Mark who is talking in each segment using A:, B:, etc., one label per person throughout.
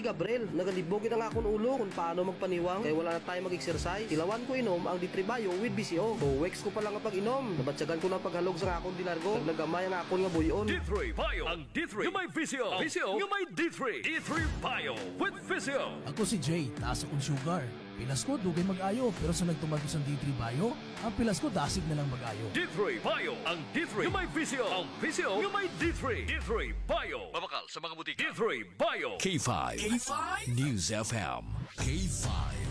A: Gabriel, nagalibog kita nga akong ulo kung paano magpaniwang kaya wala na tayo mag-exercise. Tilawan ko inom ang D3 Bio with BCO. So weeks ko pa lang nga pag-inom. Nabatsagan ko na paghalog sa akong dinargo. Nagnagamay ang akong nga buyon.
B: D3 Bio. Ang D3 yung may VCO. VCO yung may D3. D3 Bio with VCO.
C: Ako si Jay, taas akong sugar. Pilas ko, dugay mag-ayo. Pero sa nagtumag ko sa D3 Bio, ang pilas ko dasig na lang mag-ayo.
B: D3 Bio. Ang D3 yung may VCO. Ang VCO yung may D3. D3 Bio. Mabakal sa mga butika. D3 Bio.
D: K5. News FM. K5.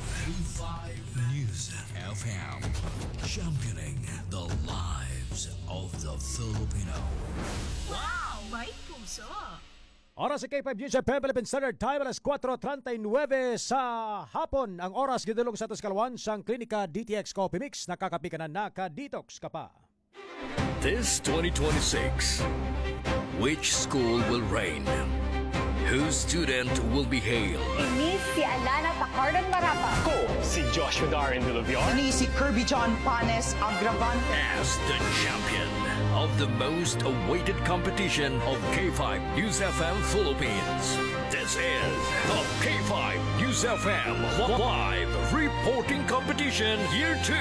D: News FM. Championing the lives of the Filipino.
E: Wow! May puso!
F: Oras sa K5 News FM Philippine Standard Time alas 4:39 sa hapon. Ang oras gidulong sa Tuscalwan sang Klinika DTX Coffee Mix. Nakakapi ka na naka-detox ka pa.
D: This 2026, which school will reign? Whose student will be hailed?
G: Ini si Alana Tacardon Marapa.
H: Ko, si Joshua Darin Villavior.
I: Ini si Kirby John Panes Agravante.
D: As the champion of the most awaited competition of K5 News FM Philippines. This is the K5 News FM Live Reporting Competition Year 2.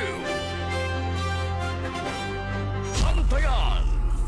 D: Antayan!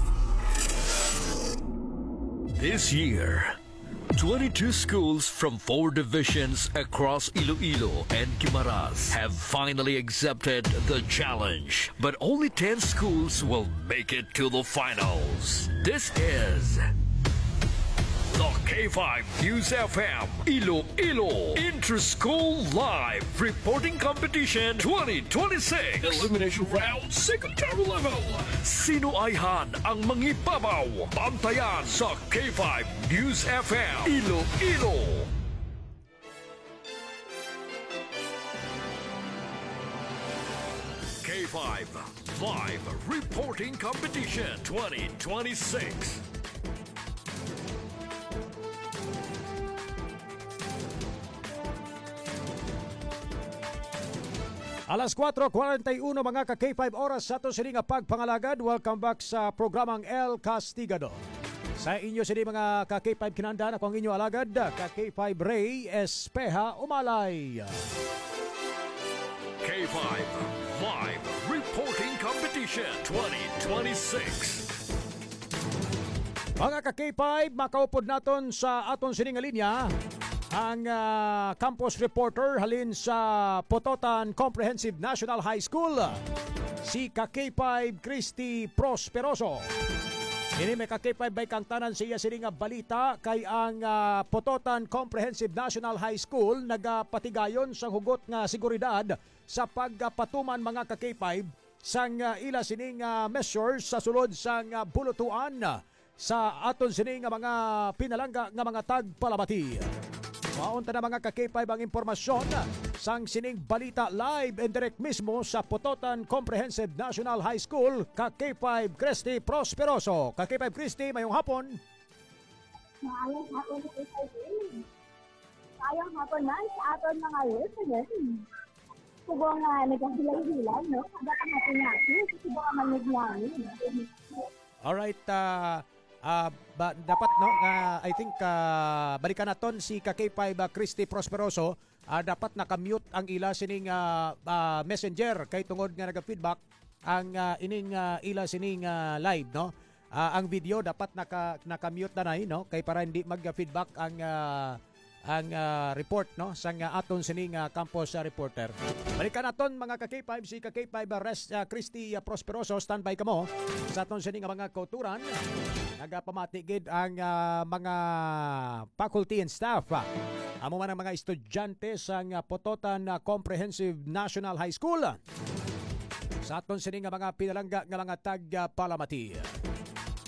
D: This year, 22 schools from 4 divisions across Iloilo and Guimaras have finally accepted the challenge. But only 10 schools will make it to the finals. This is the K5 News FM Iloilo Inter-School Live Reporting Competition 2026 Elimination Round Secondary Level. Sino ayhan ang mangibabaw? Bantayan sa K5 News FM Iloilo. K5 Live Reporting Competition 2026.
F: Alas 4:41 mga ka-K5 oras sa ito sini nga pagpangalagad. Welcome back sa programang El Castigado. Sa inyo sini mga ka-K5 kinanda, ako ang inyo alagad, ka-K5 Ray Espeja Umalay.
D: K5 Live Reporting Competition 2026.
F: Mga ka-K5, makaupod naton sa aton sini nga linya ang campus reporter halin sa Pototan Comprehensive National High School, si ka-K5 Christy Prosperoso. Ini may ka-K5 bay kantanan siya sini nga balita kay ang Pototan Comprehensive National High School nagapatigayon sa hugot nga seguridad sa pagpatuman mga ka-K5 sang ila sining measures sa sulod sang bulutuan sa aton sining nga mga pinalangga nga mga tagpalamati. Maunta na mga ka-K5 ang impormasyon sang sining balita live and direct mismo sa Pototan Comprehensive National High School, ka-K5 Christy Prosperoso. Ka-K5 Christy, mayong hapon.
G: Maayong hapon sa K5. Maayong hapon na sa aton mga listeners. Subo nga nagkasilang-hilan, no? Kada ka natin subo nga maniglanin.
F: Alright, dapat no I think balikan naton si ka-K5 Christy Prosperoso. Dapat nakamute ang ila sining messenger kay tungod nga naga-feedback ang ining ila sining live, no. Ang video dapat nakamute na nay, no, kay para hindi mag-feedback ang report, no, sang aton sining campus reporter. Balikan naton mga ka-K5 si ka-K5 Christy Prosperoso. Standby ka mo sa aton sining mga kauturan. Nagapamatigid ang mga faculty and staff. Amo man ang mga estudyante sa Pototan Comprehensive National High School. Sa aton sining mga pinalangga nga mga tagpalamati.